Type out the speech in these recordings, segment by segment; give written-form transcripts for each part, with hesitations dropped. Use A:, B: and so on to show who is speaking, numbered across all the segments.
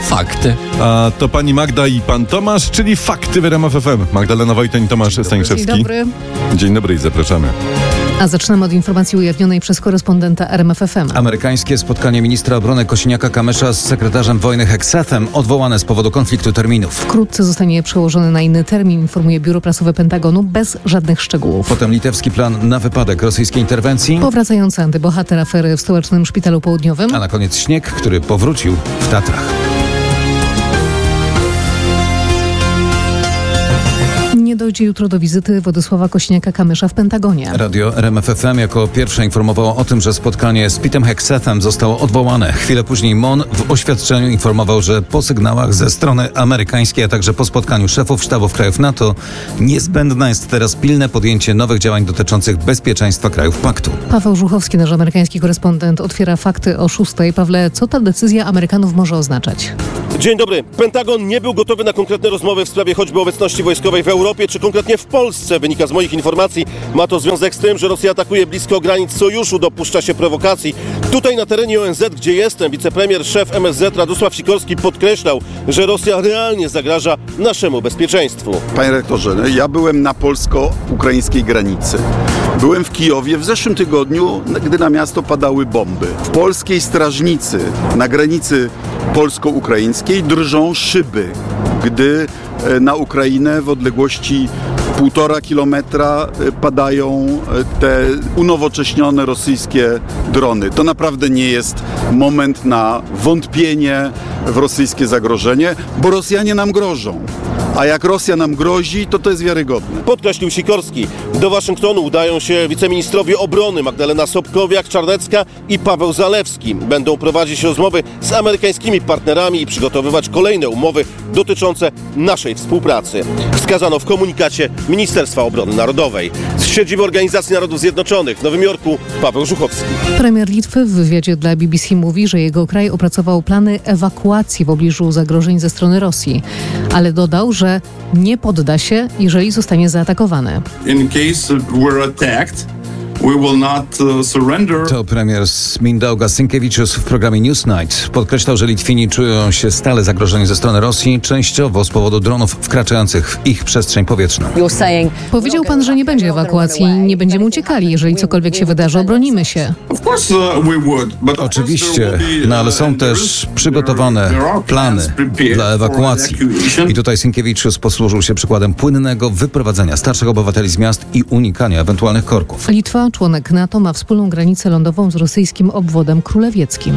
A: fakty.
B: A to pani Magda i pan Tomasz, czyli fakty w RMF FM. Magdalena Wojtek i Tomasz Stańszewski.
C: Dzień dobry.
B: Dzień dobry i zapraszamy.
C: A zaczynamy od informacji ujawnionej przez korespondenta RMF FM.
D: Amerykańskie spotkanie ministra obrony Kosiniaka-Kamysza z sekretarzem wojny Hexethem odwołane z powodu konfliktu terminów.
C: Wkrótce zostanie przełożony na inny termin, informuje biuro prasowe Pentagonu bez żadnych szczegółów.
D: Potem litewski plan na wypadek rosyjskiej interwencji.
C: Powracający antybohater afery w stołecznym szpitalu południowym.
D: A na koniec śnieg, który powrócił w Tatrach.
C: Nie dojdzie jutro do wizyty Władysława Kosiniaka-Kamysza w Pentagonie.
D: Radio RMF FM jako pierwsze informowało o tym, że spotkanie z Petem Hexethem zostało odwołane. Chwilę później MON w oświadczeniu informował, że po sygnałach ze strony amerykańskiej, a także po spotkaniu szefów sztabów krajów NATO niezbędne jest teraz pilne podjęcie nowych działań dotyczących bezpieczeństwa krajów paktu.
C: Paweł Żuchowski, nasz amerykański korespondent, otwiera fakty o 6:00. Pawle, co ta decyzja Amerykanów może oznaczać?
E: Dzień dobry. Pentagon nie był gotowy na konkretne rozmowy w sprawie choćby obecności wojskowej w Europie, czy konkretnie w Polsce. Wynika z moich informacji. Ma to związek z tym, że Rosja atakuje blisko granic sojuszu, dopuszcza się prowokacji. Tutaj na terenie ONZ, gdzie jestem, wicepremier, szef MSZ Radosław Sikorski podkreślał, że Rosja realnie zagraża naszemu bezpieczeństwu.
F: Panie rektorze, ja byłem na polsko-ukraińskiej granicy. Byłem w Kijowie w zeszłym tygodniu, gdy na miasto padały bomby. W polskiej strażnicy na granicy polsko-ukraińskiej drżą szyby, gdy na Ukrainę w odległości 1,5 kilometra padają te unowocześnione rosyjskie drony. To naprawdę nie jest moment na wątpienie w rosyjskie zagrożenie, bo Rosjanie nam grożą. A jak Rosja nam grozi, to jest wiarygodne.
E: Podkreślił Sikorski. Do Waszyngtonu udają się wiceministrowie obrony Magdalena Sobkowiak-Czarnecka i Paweł Zalewski. Będą prowadzić rozmowy z amerykańskimi partnerami i przygotowywać kolejne umowy dotyczące naszej współpracy. Wskazano w komunikacie Ministerstwa Obrony Narodowej. Z siedziby Organizacji Narodów Zjednoczonych w Nowym Jorku Paweł Żuchowski.
C: Premier Litwy w wywiadzie dla BBC mówi, że jego kraj opracował plany ewakuacji w obliczu zagrożeń ze strony Rosji, ale dodał, że nie podda się, jeżeli zostanie zaatakowany.
G: In case we're attacked, we will not surrender.
D: To premier Mindaugas Sinkevičius w programie Newsnight podkreślał, że Litwini czują się stale zagrożeni ze strony Rosji, częściowo z powodu dronów wkraczających w ich przestrzeń powietrzną.
C: Powiedział pan, że nie będzie ewakuacji, nie będziemy uciekali. Jeżeli cokolwiek się wydarzy, obronimy się.
G: Of course we would, but
D: Oczywiście, ale są też przygotowane plany dla ewakuacji. I tutaj Sinkevičius posłużył się przykładem płynnego wyprowadzenia starszych obywateli z miast i unikania ewentualnych korków.
C: Litwa, członek NATO, ma wspólną granicę lądową z rosyjskim obwodem królewieckim.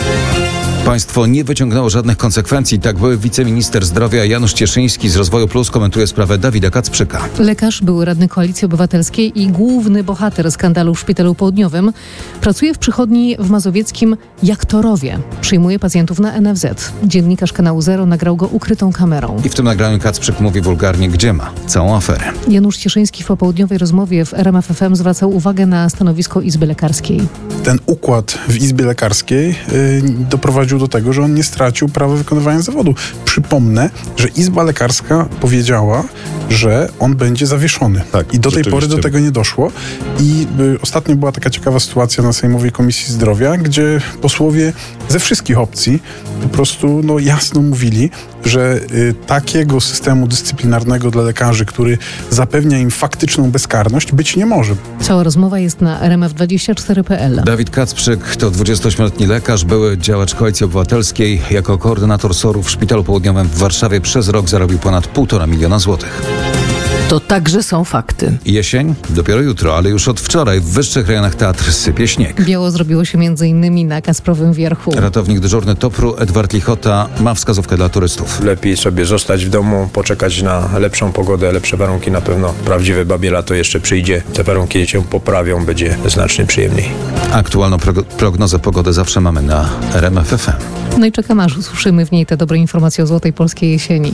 D: Państwo nie wyciągnęło żadnych konsekwencji. Tak były wiceminister zdrowia Janusz Cieszyński z Rozwoju Plus komentuje sprawę Dawida Kacprzyka.
C: Lekarz, były radny Koalicji Obywatelskiej i główny bohater skandalu w Szpitalu Południowym, pracuje w przychodni w mazowieckim Jaktorowie. Przyjmuje pacjentów na NFZ. Dziennikarz Kanału Zero nagrał go ukrytą kamerą.
D: I w tym nagraniu Kacprzyk mówi wulgarnie, gdzie ma całą aferę.
C: Janusz Cieszyński w popołudniowej rozmowie w RMF FM zwracał uwagę na stanowisko Izby Lekarskiej.
H: Ten układ w Izbie Lekarskiej doprowadził do tego, że on nie stracił prawa wykonywania zawodu. Przypomnę, że Izba Lekarska powiedziała, że on będzie zawieszony.
B: Tak,
H: i do tej pory do tego nie doszło. I ostatnio była taka ciekawa sytuacja na Sejmowej Komisji Zdrowia, gdzie posłowie ze wszystkich opcji po prostu jasno mówili, że takiego systemu dyscyplinarnego dla lekarzy, który zapewnia im faktyczną bezkarność, być nie może.
C: Cała rozmowa jest na rmf24.pl.
D: Dawid Kacprzyk to 28-letni lekarz, były działacz Koalicji Obywatelskiej. Jako koordynator SOR-u w Szpitalu Południowym w Warszawie przez rok zarobił ponad 1,5 miliona złotych.
A: To także są fakty.
D: Jesień? Dopiero jutro, ale już od wczoraj w wyższych rejonach Tatr sypie śnieg.
C: Biało zrobiło się m.in. na Kasprowym Wierchu.
D: Ratownik dyżurny TOPR-u Edward Lichota ma wskazówkę dla turystów.
I: Lepiej sobie zostać w domu, poczekać na lepszą pogodę, lepsze warunki na pewno. Prawdziwe babie lato jeszcze przyjdzie. Te warunki się poprawią, będzie znacznie przyjemniej.
D: Aktualną prognozę pogody zawsze mamy na RMF FM.
C: No i czekamy, aż usłyszymy w niej te dobre informacje o złotej polskiej jesieni.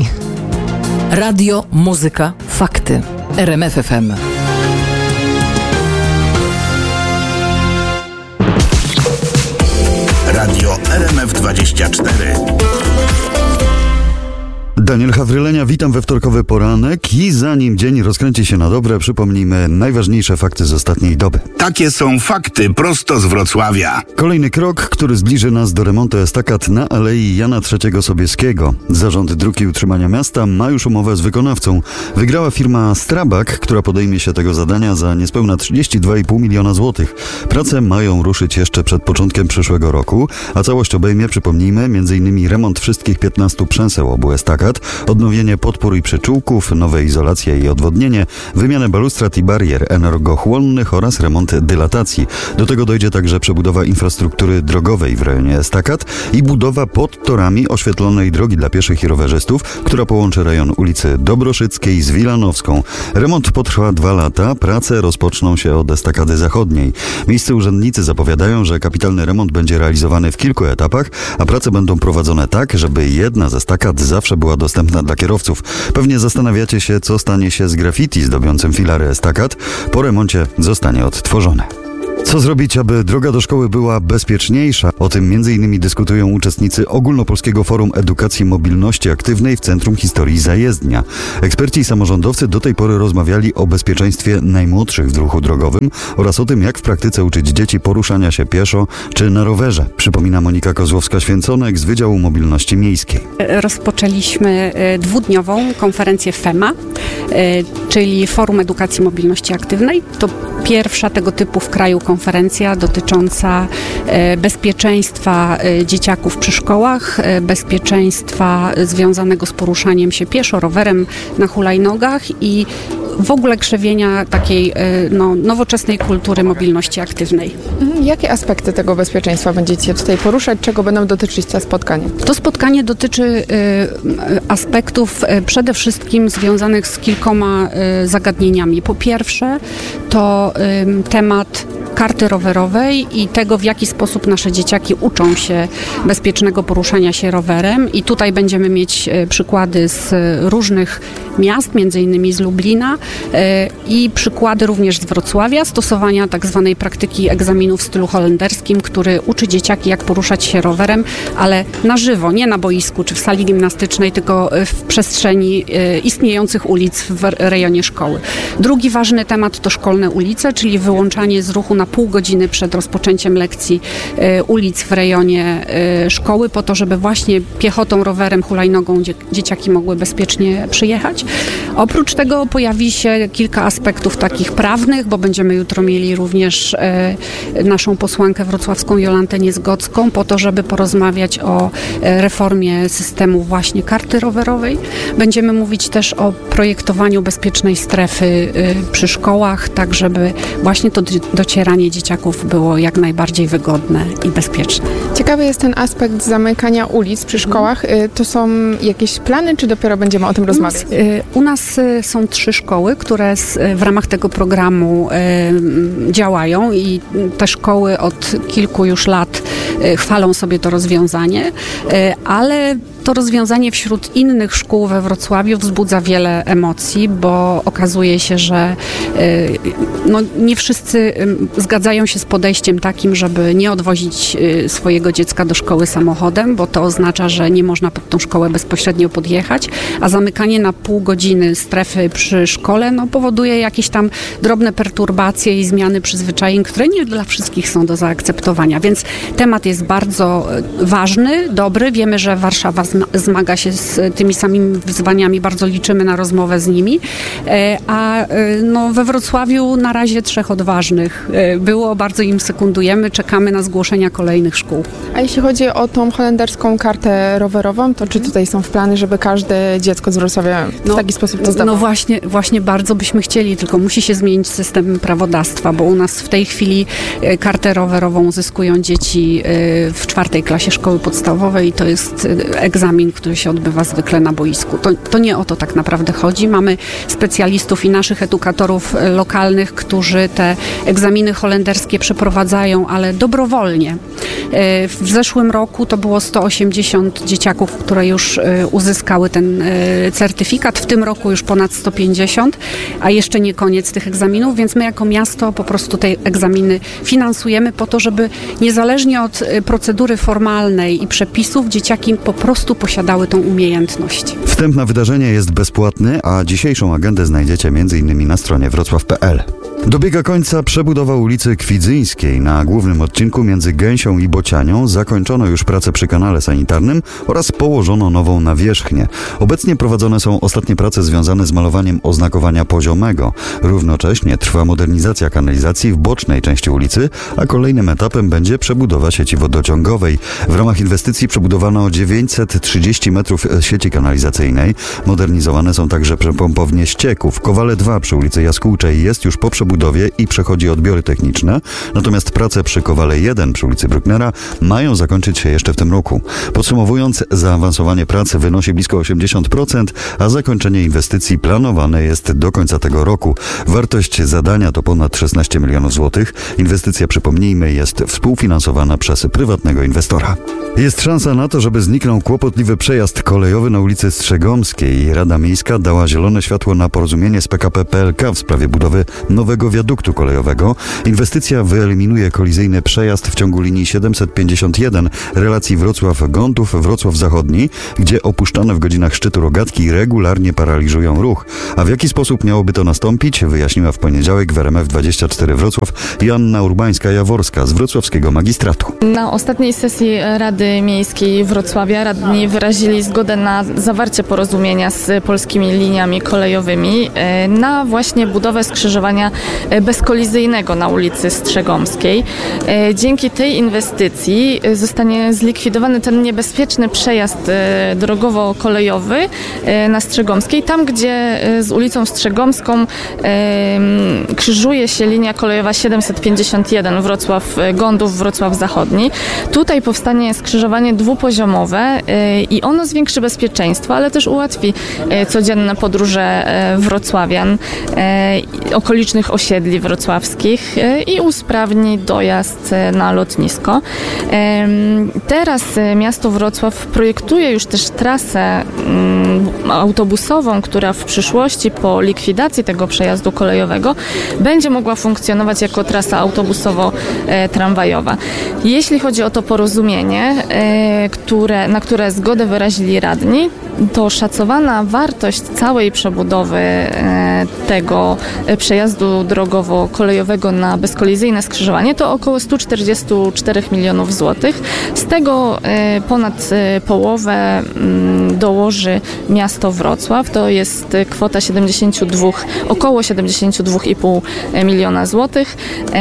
A: Radio, muzyka, fakty. RMF FM.
J: Radio RMF24. Daniel Hawrylenia, witam we wtorkowy poranek i zanim dzień rozkręci się na dobre, przypomnijmy najważniejsze fakty z ostatniej doby.
K: Takie są fakty prosto z Wrocławia.
J: Kolejny krok, który zbliży nas do remontu estakad na Alei Jana III Sobieskiego. Zarząd Dróg i Utrzymania Miasta ma już umowę z wykonawcą. Wygrała firma Strabag, która podejmie się tego zadania za niespełna 32,5 miliona złotych. Prace mają ruszyć jeszcze przed początkiem przyszłego roku, a całość obejmie, przypomnijmy, m.in. remont wszystkich 15 przęseł obu estakad, odnowienie podpór i przyczółków, nowe izolacje i odwodnienie, wymianę balustrad i barier energochłonnych oraz remont dylatacji. Do tego dojdzie także przebudowa infrastruktury drogowej w rejonie estakad i budowa pod torami oświetlonej drogi dla pieszych i rowerzystów, która połączy rejon ulicy Dobroszyckiej z Wilanowską. Remont potrwa 2 lata, prace rozpoczną się od estakady zachodniej. Miejscy urzędnicy zapowiadają, że kapitalny remont będzie realizowany w kilku etapach, a prace będą prowadzone tak, żeby jedna z estakad zawsze była dostępna dla kierowców. Pewnie zastanawiacie się, co stanie się z graffiti zdobiącym filary estakad. Po remoncie zostanie odtworzone. Co zrobić, aby droga do szkoły była bezpieczniejsza? O tym m.in. dyskutują uczestnicy Ogólnopolskiego Forum Edukacji Mobilności Aktywnej w Centrum Historii Zajezdnia. Eksperci i samorządowcy do tej pory rozmawiali o bezpieczeństwie najmłodszych w ruchu drogowym oraz o tym, jak w praktyce uczyć dzieci poruszania się pieszo czy na rowerze. Przypomina Monika Kozłowska-Święconek z Wydziału Mobilności Miejskiej.
L: Rozpoczęliśmy 2-dniową konferencję FEMA, czyli Forum Edukacji Mobilności Aktywnej. To pierwsza tego typu w kraju konferencja dotycząca bezpieczeństwa dzieciaków przy szkołach, bezpieczeństwa związanego z poruszaniem się pieszo, rowerem, na hulajnogach i w ogóle krzewienia takiej nowoczesnej kultury mobilności aktywnej.
M: Jakie aspekty tego bezpieczeństwa będziecie tutaj poruszać? Czego będą dotyczyć te spotkania?
L: To spotkanie dotyczy aspektów przede wszystkim związanych z kilkoma zagadnieniami. Po pierwsze, to temat karty rowerowej i tego, w jaki sposób nasze dzieciaki uczą się bezpiecznego poruszania się rowerem. I tutaj będziemy mieć przykłady z różnych miast, między innymi z Lublina i przykłady również z Wrocławia, stosowania tak zwanej praktyki egzaminu w stylu holenderskim, który uczy dzieciaki, jak poruszać się rowerem, ale na żywo, nie na boisku czy w sali gimnastycznej, tylko w przestrzeni istniejących ulic w rejonie szkoły. Drugi ważny temat to szkolne ulice, czyli wyłączanie z ruchu na pół godziny przed rozpoczęciem lekcji ulic w rejonie szkoły, po to, żeby właśnie piechotą, rowerem, hulajnogą dzieciaki mogły bezpiecznie przyjechać. Oprócz tego pojawi się kilka aspektów takich prawnych, bo będziemy jutro mieli również naszą posłankę wrocławską Jolantę Niezgodzką, po to, żeby porozmawiać o reformie systemu właśnie karty rowerowej. Będziemy mówić też o projektowaniu bezpiecznej strefy przy szkołach, tak żeby właśnie to docieranie dzieciaków było jak najbardziej wygodne i bezpieczne.
M: Ciekawy jest ten aspekt zamykania ulic przy szkołach. To są jakieś plany, czy dopiero będziemy o tym rozmawiać?
L: U nas są 3 szkoły, które w ramach tego programu działają i te szkoły od kilku już lat chwalą sobie to rozwiązanie, ale to rozwiązanie wśród innych szkół we Wrocławiu wzbudza wiele emocji, bo okazuje się, że nie wszyscy zgadzają się z podejściem takim, żeby nie odwozić swojego dziecka do szkoły samochodem, bo to oznacza, że nie można pod tą szkołę bezpośrednio podjechać, a zamykanie na pół godziny strefy przy szkole powoduje jakieś tam drobne perturbacje i zmiany przyzwyczajeń, które nie dla wszystkich są do zaakceptowania. Więc temat jest bardzo ważny, dobry. Wiemy, że Warszawa zmaga się z tymi samymi wyzwaniami, bardzo liczymy na rozmowę z nimi, a we Wrocławiu na razie 3 odważnych było, bardzo im sekundujemy, czekamy na zgłoszenia kolejnych szkół.
M: A jeśli chodzi o tą holenderską kartę rowerową, to czy tutaj są plany, żeby każde dziecko z Wrocławia w taki sposób to zdawało?
L: Właśnie bardzo byśmy chcieli, tylko musi się zmienić system prawodawstwa, bo u nas w tej chwili kartę rowerową uzyskują dzieci w 4. klasie szkoły podstawowej i to jest egzamin, który się odbywa zwykle na boisku. To nie o to tak naprawdę chodzi. Mamy specjalistów i naszych edukatorów lokalnych, którzy te egzaminy holenderskie przeprowadzają, ale dobrowolnie. W zeszłym roku to było 180 dzieciaków, które już uzyskały ten certyfikat. W tym roku już ponad 150, a jeszcze nie koniec tych egzaminów, więc my jako miasto po prostu te egzaminy finansujemy po to, żeby niezależnie od procedury formalnej i przepisów dzieciaki po prostu prostu posiadały tą umiejętność.
J: Wstęp na wydarzenie jest bezpłatny, a dzisiejszą agendę znajdziecie m.in. na stronie wrocław.pl. Dobiega końca przebudowa ulicy Kwidzyńskiej. Na głównym odcinku między Gęsią i Bocianią zakończono już pracę przy kanale sanitarnym oraz położono nową nawierzchnię. Obecnie prowadzone są ostatnie prace związane z malowaniem oznakowania poziomego. Równocześnie trwa modernizacja kanalizacji w bocznej części ulicy, a kolejnym etapem będzie przebudowa sieci wodociągowej. W ramach inwestycji przebudowano 930 metrów sieci kanalizacyjnej. Modernizowane są także przepompownie ścieków. Kowale 2 przy ulicy Jaskółczej jest już po przebudowie i przechodzi odbiory techniczne, natomiast prace przy Kowale 1 przy ulicy Brucknera mają zakończyć się jeszcze w tym roku. Podsumowując, zaawansowanie pracy wynosi blisko 80%, a zakończenie inwestycji planowane jest do końca tego roku. Wartość zadania to ponad 16 milionów złotych. Inwestycja, przypomnijmy, jest współfinansowana przez prywatnego inwestora. Jest szansa na to, żeby zniknął kłopotliwy przejazd kolejowy na ulicy Strzegomskiej. Rada Miejska dała zielone światło na porozumienie z PKP PLK w sprawie budowy nowego wiaduktu kolejowego. Inwestycja wyeliminuje kolizyjny przejazd w ciągu linii 751 relacji Wrocław-Gątów, Wrocław Zachodni, gdzie opuszczane w godzinach szczytu rogatki regularnie paraliżują ruch. A w jaki sposób miałoby to nastąpić, wyjaśniła w poniedziałek w RMF24 Wrocław Joanna Urbańska-Jaworska z wrocławskiego magistratu.
N: Na ostatniej sesji Rady Miejskiej Wrocławia radni wyrazili zgodę na zawarcie porozumienia z polskimi liniami kolejowymi na właśnie budowę skrzyżowania bezkolizyjnego na ulicy Strzegomskiej. Dzięki tej inwestycji zostanie zlikwidowany ten niebezpieczny przejazd drogowo-kolejowy na Strzegomskiej, tam gdzie z ulicą Strzegomską krzyżuje się linia kolejowa 751 Wrocław-Gądów, Wrocław Zachodni. Tutaj powstanie skrzyżowanie dwupoziomowe i ono zwiększy bezpieczeństwo, ale też ułatwi codzienne podróże wrocławian, okolicznych osiedli wrocławskich i usprawni dojazd na lotnisko. Teraz miasto Wrocław projektuje już też trasę autobusową, która w przyszłości po likwidacji tego przejazdu kolejowego będzie mogła funkcjonować jako trasa autobusowo-tramwajowa. Jeśli chodzi o to porozumienie, na które zgodę wyrazili radni, to szacowana wartość całej przebudowy tego przejazdu drogowo-kolejowego na bezkolizyjne skrzyżowanie to około 144 milionów złotych. Z tego ponad połowę dołoży miasto Wrocław. To jest kwota około 72,5 miliona złotych.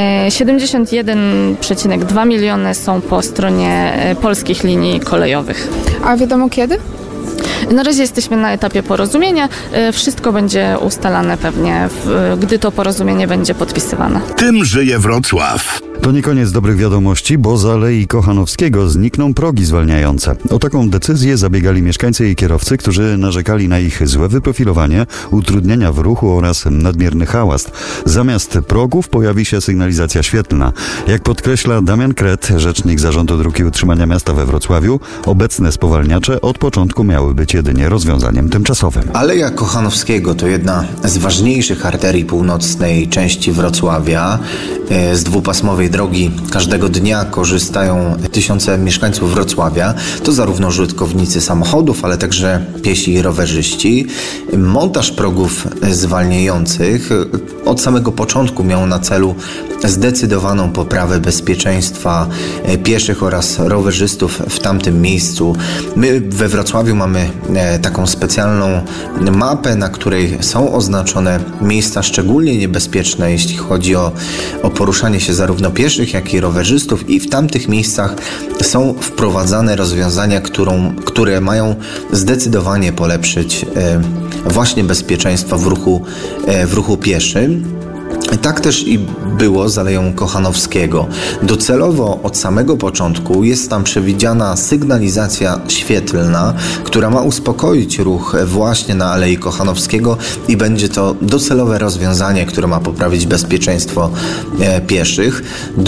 N: 71,2 miliony są po stronie polskich linii kolejowych.
M: A wiadomo kiedy?
N: Na razie jesteśmy na etapie porozumienia. Wszystko będzie ustalane pewnie, gdy to porozumienie będzie podpisywane.
K: Tym żyje Wrocław.
J: To nie koniec dobrych wiadomości, bo z Alei Kochanowskiego znikną progi zwalniające. O taką decyzję zabiegali mieszkańcy i kierowcy, którzy narzekali na ich złe wyprofilowanie, utrudnienia w ruchu oraz nadmierny hałas. Zamiast progów pojawi się sygnalizacja świetlna. Jak podkreśla Damian Kret, rzecznik Zarządu Dróg i Utrzymania Miasta we Wrocławiu, obecne spowalniacze od początku miały być jedynie rozwiązaniem tymczasowym.
O: Aleja Kochanowskiego to jedna z ważniejszych arterii północnej części Wrocławia. Z dwupasmowej drogi każdego dnia korzystają tysiące mieszkańców Wrocławia. To zarówno użytkownicy samochodów, ale także piesi i rowerzyści. Montaż progów zwalniających od samego początku miał na celu zdecydowaną poprawę bezpieczeństwa pieszych oraz rowerzystów w tamtym miejscu. My we Wrocławiu mamy taką specjalną mapę, na której są oznaczone miejsca szczególnie niebezpieczne, jeśli chodzi o poruszanie się zarówno pieszych, jak i rowerzystów, i w tamtych miejscach są wprowadzane rozwiązania, które mają zdecydowanie polepszyć właśnie bezpieczeństwo w ruchu pieszym. Tak też i było z Aleją Kochanowskiego. Docelowo od samego początku jest tam przewidziana sygnalizacja świetlna, która ma uspokoić ruch właśnie na Alei Kochanowskiego i będzie to docelowe rozwiązanie, które ma poprawić bezpieczeństwo pieszych.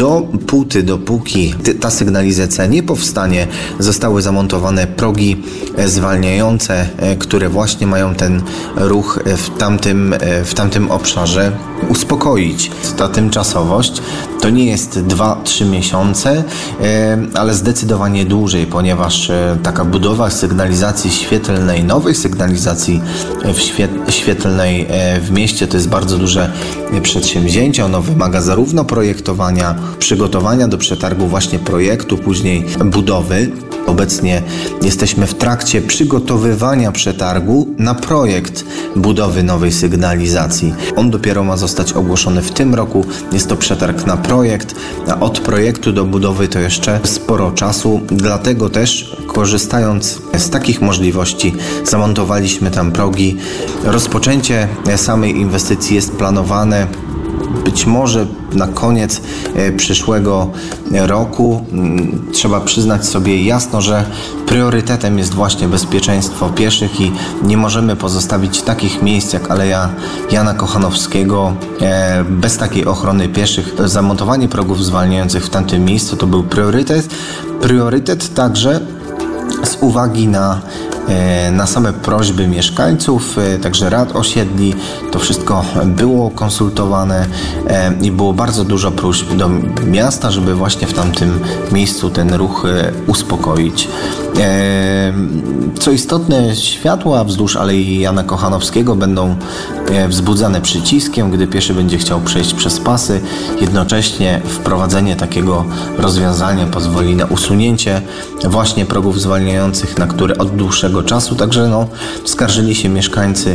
O: Dopóki ta sygnalizacja nie powstanie, zostały zamontowane progi zwalniające, które właśnie mają ten ruch w tamtym obszarze uspokoić. Ta tymczasowość To nie jest 2-3 miesiące, ale zdecydowanie dłużej, ponieważ taka budowa sygnalizacji świetlnej, nowej sygnalizacji świetlnej w mieście to jest bardzo duże przedsięwzięcie. Ono wymaga zarówno projektowania, przygotowania do przetargu właśnie projektu, później budowy. Obecnie jesteśmy w trakcie przygotowywania przetargu na projekt budowy nowej sygnalizacji. On dopiero ma zostać ogłoszony w tym roku. Jest to przetarg na projekt, a od projektu do budowy to jeszcze sporo czasu. Dlatego też, korzystając z takich możliwości, zamontowaliśmy tam progi. Rozpoczęcie samej inwestycji jest planowane być może na koniec przyszłego roku. Trzeba przyznać sobie jasno, że priorytetem jest właśnie bezpieczeństwo pieszych i nie możemy pozostawić takich miejsc jak Aleja Jana Kochanowskiego bez takiej ochrony pieszych. Zamontowanie progów zwalniających w tamtym miejscu to był priorytet. Priorytet także z uwagi na same prośby mieszkańców, także rad osiedli. To wszystko było konsultowane i było bardzo dużo próśb do miasta, żeby właśnie w tamtym miejscu ten ruch uspokoić. Co istotne, światła wzdłuż Alei Jana Kochanowskiego będą wzbudzane przyciskiem, gdy pieszy będzie chciał przejść przez pasy. Jednocześnie wprowadzenie takiego rozwiązania pozwoli na usunięcie właśnie progów zwalniających, na które od dłuższego czasu, także skarżyli się mieszkańcy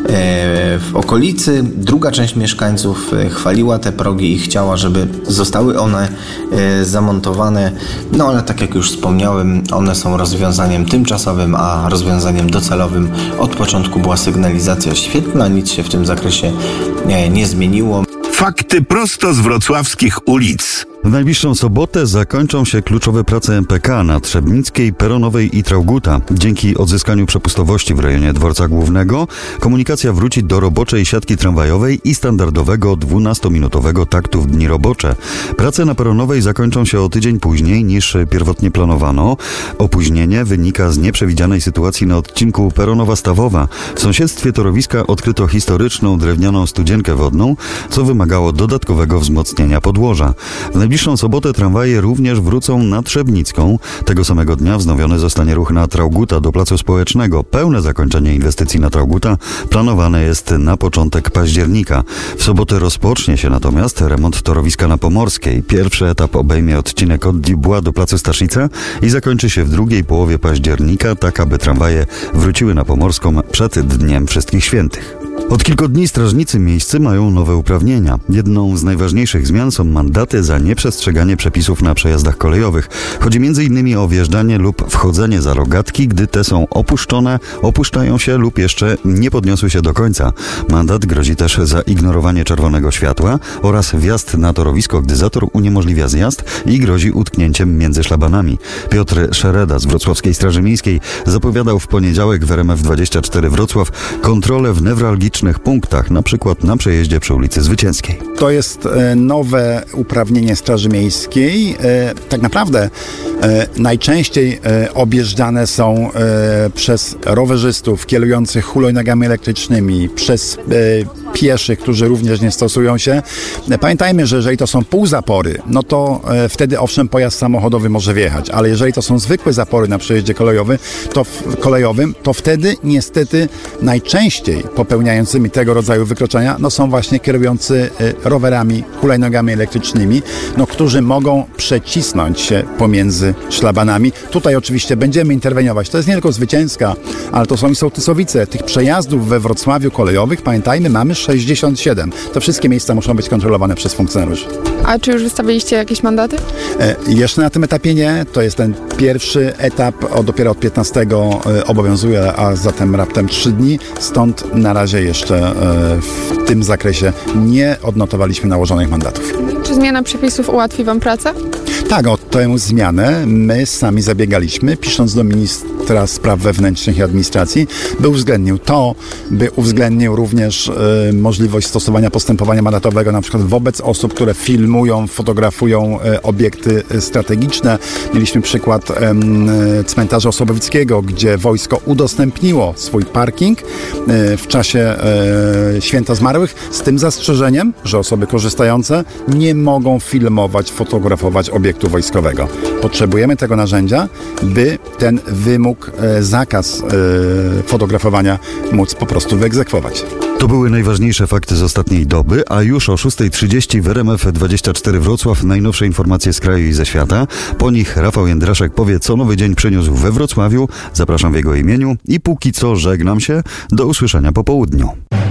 O: w okolicy. Druga część mieszkańców chwaliła te progi i chciała, żeby zostały one zamontowane, ale tak jak już wspomniałem, one są rozwiązaniem tymczasowym, a rozwiązaniem docelowym od początku była sygnalizacja świetlna, nic się w tym zakresie nie zmieniło.
K: Fakty prosto z wrocławskich ulic.
J: W najbliższą sobotę zakończą się kluczowe prace MPK na Trzebnickiej, Peronowej i Traugutta. Dzięki odzyskaniu przepustowości w rejonie Dworca Głównego komunikacja wróci do roboczej siatki tramwajowej i standardowego 12-minutowego taktu w dni robocze. Prace na Peronowej zakończą się o tydzień później niż pierwotnie planowano. Opóźnienie wynika z nieprzewidzianej sytuacji na odcinku Peronowa-Stawowa. W sąsiedztwie torowiska odkryto historyczną drewnianą studzienkę wodną, co wymagało dodatkowego wzmocnienia podłoża. W najbliższą sobotę tramwaje również wrócą na Trzebnicką. Tego samego dnia wznowiony zostanie ruch na Traugutta do Placu Społecznego. Pełne zakończenie inwestycji na Traugutta planowane jest na początek października. W sobotę rozpocznie się natomiast remont torowiska na Pomorskiej. Pierwszy etap obejmie odcinek od Dubois do Placu Staszica i zakończy się w drugiej połowie października, tak aby tramwaje wróciły na Pomorską przed Dniem Wszystkich Świętych. Od kilku dni strażnicy miejscy mają nowe uprawnienia. Jedną z najważniejszych zmian są mandaty za nieprzestrzeganie przepisów na przejazdach kolejowych. Chodzi m.in. o wjeżdżanie lub wchodzenie za rogatki, gdy te są opuszczone, opuszczają się lub jeszcze nie podniosły się do końca. Mandat grozi też za ignorowanie czerwonego światła oraz wjazd na torowisko, gdy zator uniemożliwia zjazd i grozi utknięciem między szlabanami. Piotr Szereda z Wrocławskiej Straży Miejskiej zapowiadał w poniedziałek w RMF24 Wrocław kontrolę w newralgicznych punktach, na przykład na przejeździe przy ulicy Zwycięskiej.
F: To jest nowe uprawnienie Straży Miejskiej. Tak naprawdę najczęściej objeżdżane są przez rowerzystów kierujących hulajnogami elektrycznymi, przez pieszych, którzy również nie stosują się. Pamiętajmy, że jeżeli to są półzapory, wtedy owszem pojazd samochodowy może wjechać, ale jeżeli to są zwykłe zapory na przejeździe kolejowym, to wtedy niestety najczęściej popełniającymi tego rodzaju wykroczenia są właśnie kierujący rowerami, hulajnogami elektrycznymi, którzy mogą przecisnąć się pomiędzy szlabanami. Tutaj oczywiście będziemy interweniować. To jest nie tylko Zwycięska, ale to są i Sołtysowice. Tych przejazdów we Wrocławiu kolejowych, pamiętajmy, mamy 67. To wszystkie miejsca muszą być kontrolowane przez funkcjonariuszy.
M: A czy już wystawiliście jakieś mandaty?
F: Jeszcze na tym etapie nie. To jest ten pierwszy etap, dopiero od 15 obowiązuje, a zatem raptem 3 dni. Stąd na razie jeszcze w tym zakresie nie odnotowaliśmy nałożonych mandatów.
M: Czy zmiana przepisów ułatwi Wam pracę?
P: Tak, o tę zmianę my sami zabiegaliśmy, pisząc do ministra spraw wewnętrznych i administracji, by uwzględnił również możliwość stosowania postępowania mandatowego na przykład wobec osób, które filmują, fotografują obiekty strategiczne. Mieliśmy przykład cmentarza Osobowickiego, gdzie wojsko udostępniło swój parking w czasie Święta Zmarłych z tym zastrzeżeniem, że osoby korzystające nie mogą filmować, fotografować obiektu wojskowego. Potrzebujemy tego narzędzia, by ten wymóg, zakaz fotografowania móc po prostu wyegzekwować.
J: To były najważniejsze fakty z ostatniej doby, a już o 6:30 w RMF24 Wrocław najnowsze informacje z kraju i ze świata. Po nich Rafał Jędraszek powie, co nowy dzień przyniósł we Wrocławiu. Zapraszam w jego imieniu i póki co żegnam się. Do usłyszenia po południu.